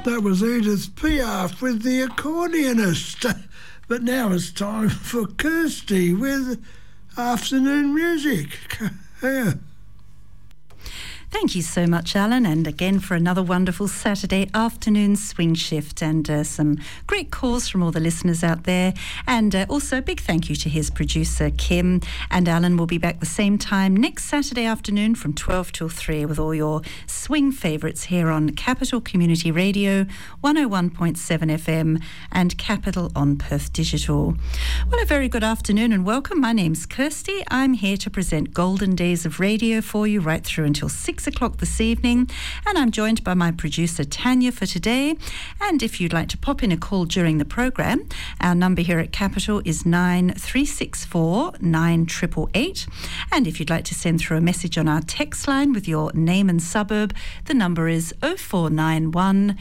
That was Edith Piaf with The Accordionist. But now it's time for Kirsty with Afternoon Music. Yeah. Thank you so much, Alan, and again for another wonderful Saturday afternoon swing shift, and some great calls from all the listeners out there. And also a big thank you to his producer, Kim. And Alan will be back the same time next Saturday afternoon from 12 till 3 with all your swing favourites here on Capital Community Radio, 101.7 FM and Capital on Perth Digital. Well, a very good afternoon and welcome. My name's Kirsty. I'm here to present Golden Days of Radio for you right through until 6 o'clock this evening, and I'm joined by my producer Tanya for today. And if you'd like to pop in a call during the program, our number here at Capital is 9364 9888, and if you'd like to send through a message on our text line with your name and suburb, the number is 0491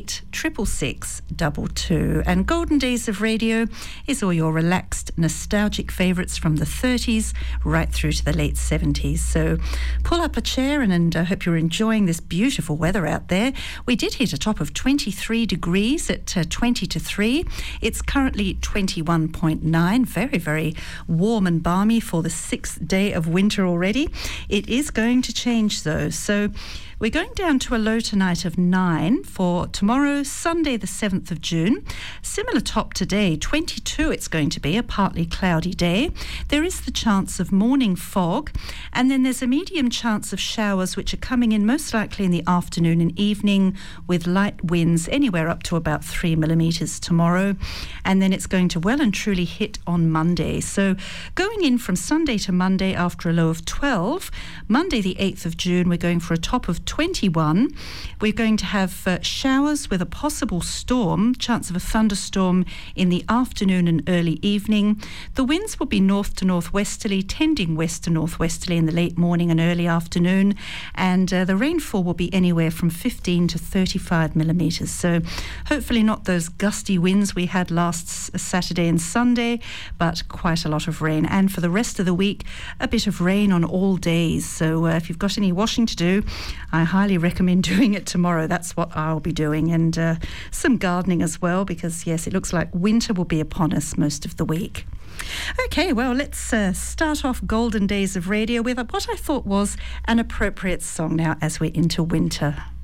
866 22. And Golden Days of Radio is all your relaxed, nostalgic favourites from the 30s right through to the late 70s. So pull up a chair and I hope you're enjoying this beautiful weather out there. We did hit a top of 23 degrees at 20 to 3. It's currently 21.9. Very, very warm and balmy for the 6th day of winter already. It is going to change though. So we're going down to a low tonight of 9 for tomorrow, Sunday the 7th of June. Similar top today, 22 it's going to be, a partly cloudy day. There is the chance of morning fog, and then there's a medium chance of showers which are coming in most likely in the afternoon and evening with light winds anywhere up to about 3 millimetres tomorrow. And then it's going to well and truly hit on Monday. So going in from Sunday to Monday after a low of 12, Monday the 8th of June we're going for a top of 21. We're going to have showers with a possible storm, chance of a thunderstorm in the afternoon and early evening. The winds will be north to northwesterly, tending west to northwesterly in the late morning and early afternoon, and the rainfall will be anywhere from 15 to 35 millimetres. So hopefully not those gusty winds we had last Saturday and Sunday, but quite a lot of rain. And for the rest of the week, a bit of rain on all days. So if you've got any washing to do, I highly recommend doing it tomorrow. That's what I'll be doing, and some gardening as well, because yes, it looks like winter will be upon us most of the week. Okay, well, let's start off Golden Days of Radio with what I thought was an appropriate song now as we're into winter.